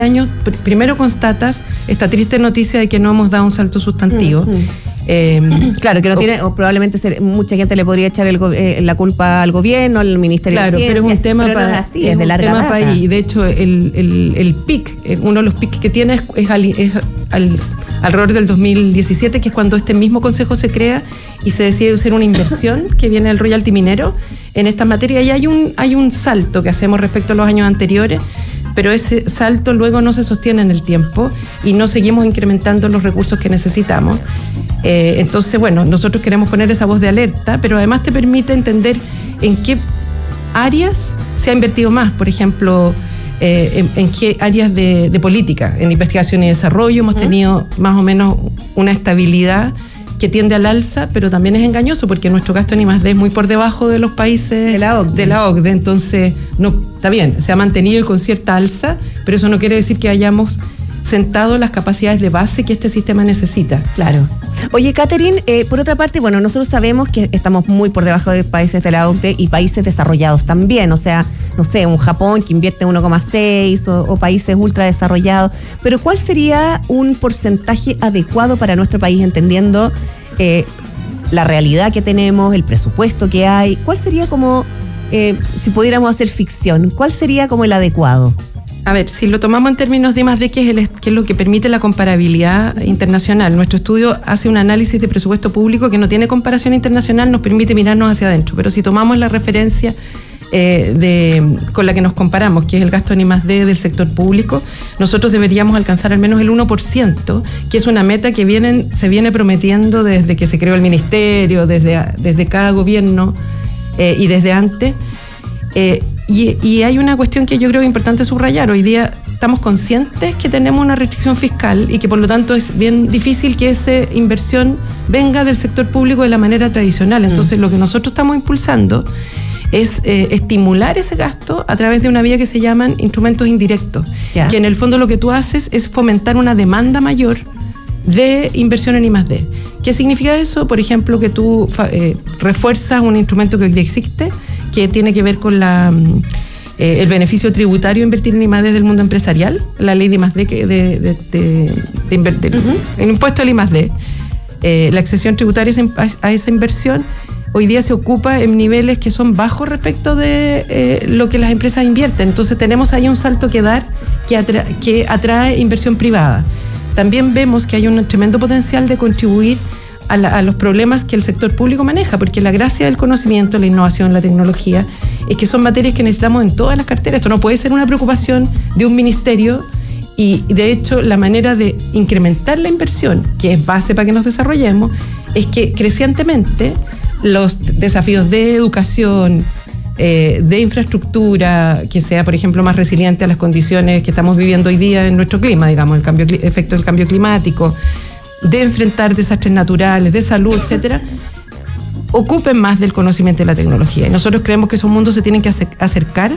años, primero constatas esta triste noticia de que no hemos dado un salto sustantivo. Claro, que no tiene, o probablemente mucha gente le podría echar la culpa al gobierno, al Ministerio de Ciencia. Pero es un tema no es así, es de larga data. País. De hecho, el PIC, uno de los PIC que tiene es alrededor del 2017, que es cuando este mismo consejo se crea y se decide hacer una inversión que viene del royalty minero en esta materia. Y hay un salto que hacemos respecto a los años anteriores, pero ese salto luego no se sostiene en el tiempo y no seguimos incrementando los recursos que necesitamos. Entonces, bueno, nosotros queremos poner esa voz de alerta, pero además te permite entender en qué áreas se ha invertido más. Por ejemplo, en qué áreas de política. En investigación y desarrollo hemos tenido más o menos una estabilidad que tiende al alza, pero también es engañoso porque nuestro gasto en I+D es muy por debajo de los países de la OCDE. Entonces, no, está bien, se ha mantenido y con cierta alza, pero eso no quiere decir que hayamos sentado las capacidades de base que este sistema necesita. Claro. Oye, Catherine, por otra parte, bueno, nosotros sabemos que estamos muy por debajo de países de la OCDE y países desarrollados también, o sea, no sé, un Japón que invierte 1,6 o países ultra desarrollados, pero ¿cuál sería un porcentaje adecuado para nuestro país, entendiendo la realidad que tenemos, el presupuesto que hay? ¿Cuál sería como, si pudiéramos hacer ficción, cuál sería como el adecuado? A ver, si lo tomamos en términos de I+D, que es lo que permite la comparabilidad internacional. Nuestro estudio hace un análisis de presupuesto público que no tiene comparación internacional, nos permite mirarnos hacia adentro. Pero si tomamos la referencia con la que nos comparamos, que es el gasto en I+D del sector público, nosotros deberíamos alcanzar al menos el 1%, que es una meta que se viene prometiendo desde que se creó el ministerio, desde cada gobierno y desde antes. Y hay una cuestión que yo creo que es importante subrayar. Hoy día estamos conscientes que tenemos una restricción fiscal y que por lo tanto es bien difícil que esa inversión venga del sector público de la manera tradicional. Entonces lo que nosotros estamos impulsando es estimular ese gasto a través de una vía que se llaman instrumentos indirectos, que en el fondo lo que tú haces es fomentar una demanda mayor de inversión en I+D. ¿Qué significa eso? Por ejemplo, que tú refuerzas un instrumento que hoy día existe, que tiene que ver con el beneficio tributario de invertir en I+D del mundo empresarial, la ley de I+D, el impuesto al I+D. La accesión tributaria a esa inversión hoy día se ocupa en niveles que son bajos respecto de lo que las empresas invierten. Entonces tenemos ahí un salto que dar que atrae inversión privada. También vemos que hay un tremendo potencial de contribuir a los problemas que el sector público maneja, porque la gracia del conocimiento, la innovación, la tecnología, es que son materias que necesitamos en todas las carteras. Esto no puede ser una preocupación de un ministerio y, de hecho, la manera de incrementar la inversión, que es base para que nos desarrollemos, es que crecientemente los desafíos de educación, de infraestructura, que sea, por ejemplo, más resiliente a las condiciones que estamos viviendo hoy día en nuestro clima, digamos, el efecto del cambio climático, de enfrentar desastres naturales, de salud, etcétera, ocupen más del conocimiento y la tecnología. Y nosotros creemos que esos mundos se tienen que acercar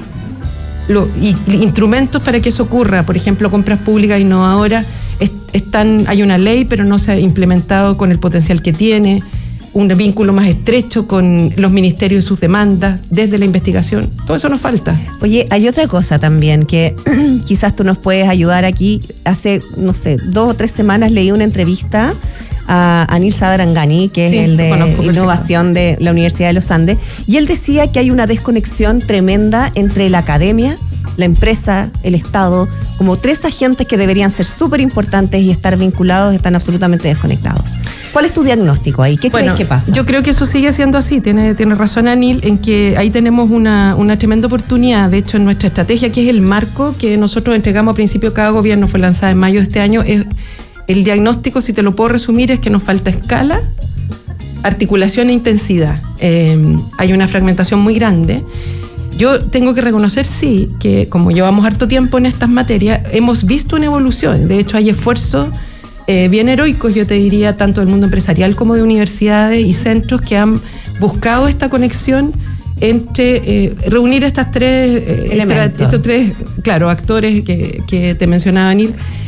y instrumentos para que eso ocurra. Por ejemplo, compras públicas innovadoras, hay una ley, pero no se ha implementado con el potencial que tiene. Un vínculo más estrecho con los ministerios y sus demandas, desde la investigación. Todo eso nos falta. Oye, hay otra cosa también que quizás tú nos puedes ayudar aquí. Hace, no sé, 2 o 3 semanas leí una entrevista a Anil Sadarangani, que es el de innovación de la Universidad de los Andes, y él decía que hay una desconexión tremenda entre la academia, la empresa, el Estado, como 3 agentes que deberían ser súper importantes y estar vinculados, están absolutamente desconectados. ¿Cuál es tu diagnóstico ahí? ¿Qué crees que pasa? Yo creo que eso sigue siendo así. Tiene razón Anil en que ahí tenemos una tremenda oportunidad. De hecho, en nuestra estrategia, que es el marco que nosotros entregamos a principio de cada gobierno, fue lanzada en mayo de este año, el diagnóstico, si te lo puedo resumir, es que nos falta escala, articulación e intensidad. Hay una fragmentación muy grande. Yo tengo que reconocer, sí, que como llevamos harto tiempo en estas materias, hemos visto una evolución. De hecho, hay esfuerzos bien heroicos, yo te diría, tanto del mundo empresarial como de universidades y centros que han buscado esta conexión entre reunir estas estos tres, claro, actores que te mencionaba Anil.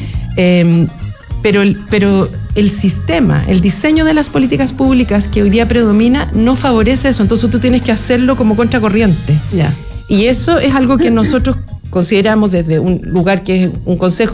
Pero el sistema, el diseño de las políticas públicas que hoy día predomina no favorece eso, entonces tú tienes que hacerlo como contracorriente. Y eso es algo que nosotros consideramos desde un lugar que es un consejo